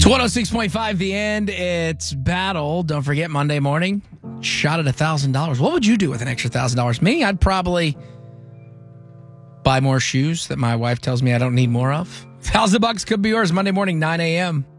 106.5 The End. It's Battle. Don't forget, Monday morning, shot at $1,000. What would you do with an extra $1,000? Me, I'd probably buy more shoes that my wife tells me I don't need more of. $1,000 could be yours Monday morning, 9 a.m.